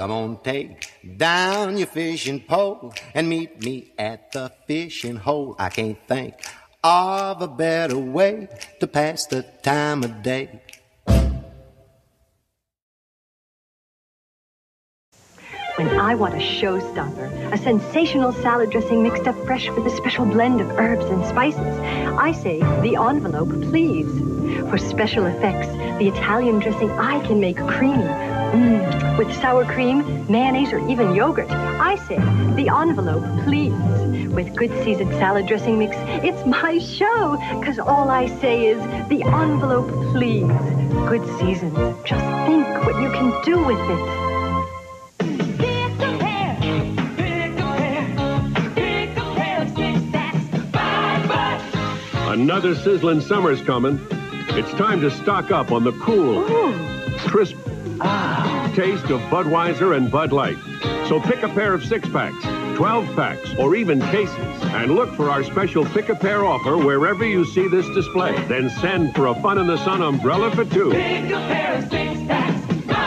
Come on, take down your fishing pole and meet me at the fishing hole. I can't think of a better way to pass the time of day. When I want a showstopper, a sensational salad dressing mixed up fresh with a special blend of herbs and spices, I say the envelope, please. For special effects, the Italian dressing I can make creamy. With sour cream, mayonnaise, or even yogurt, I say the envelope, please. With good seasoned salad dressing mix, it's my show, 'cause all I say is the envelope, please. Good seasoned. Just think what you can do with it. Another sizzling summer's coming. It's time to stock up on the cool, crisp taste of Budweiser and Bud Light. So pick a pair of 6-packs, 12-packs, or even cases, and look for our special pick-a-pair offer wherever you see this display. Then send for a Fun in the Sun umbrella for 2. Pick a pair of 6-packs.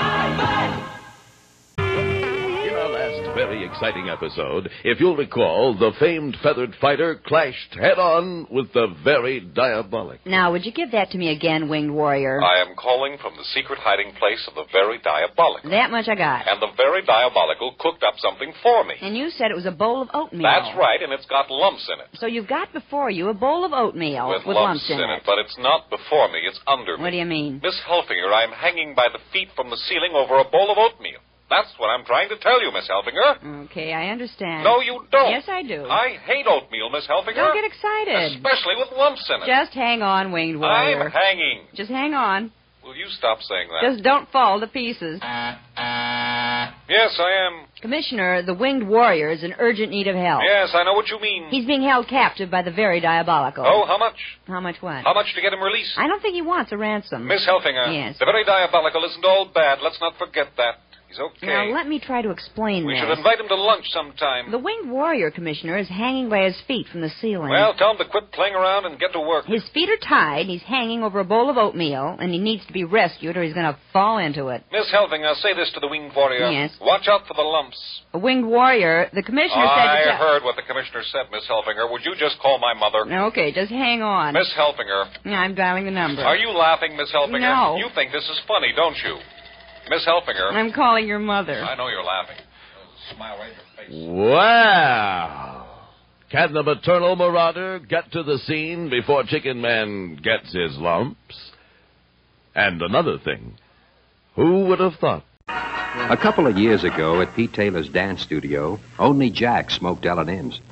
Very exciting episode. If you'll recall, the famed feathered fighter clashed head-on with the Very Diabolic. Now, would you give that to me again, Winged Warrior? I am calling from the secret hiding place of the Very Diabolical. That much I got. And the Very Diabolical cooked up something for me. And you said it was a bowl of oatmeal. That's right, and it's got lumps in it. So you've got before you a bowl of oatmeal with lumps in it. But it's not before me, it's under me. What do you mean? Miss Helfinger, I'm hanging by the feet from the ceiling over a bowl of oatmeal. That's what I'm trying to tell you, Miss Helfinger. Okay, I understand. No, you don't. Yes, I do. I hate oatmeal, Miss Helfinger. Don't get excited. Especially with lumps in it. Just hang on, Winged Warrior. I'm hanging. Just hang on. Will you stop saying that? Just don't fall to pieces. Yes, I am. Commissioner, the Winged Warrior is in urgent need of help. Yes, I know what you mean. He's being held captive by the Very Diabolical. Oh, how much? How much what? How much to get him released? I don't think he wants a ransom. Miss Helfinger. Yes. The Very Diabolical isn't all bad. Let's not forget that. He's okay. Now, let me try to explain We this. should invite him to lunch sometime. The Winged Warrior, Commissioner, is hanging by his feet from the ceiling. Well, tell him to quit playing around and get to work. His feet are tied, he's hanging over a bowl of oatmeal, and he needs to be rescued or he's going to fall into it. Miss Helfinger, say this to the Winged Warrior. Yes. Watch out for the lumps. A Winged Warrior, the Commissioner said... I heard what the Commissioner said, Miss Helfinger. Would you just call my mother? Okay, just hang on. Miss Helfinger. I'm dialing the number. Are you laughing, Miss Helfinger? No. You think this is funny, don't you? Miss Helfinger. I'm calling your mother. I know you're laughing. There's a smile right in your face. Wow! Can the maternal marauder get to the scene before Chicken Man gets his lumps? And another thing, who would have thought? A couple of years ago at Pete Taylor's dance studio, only Jack smoked L&M's.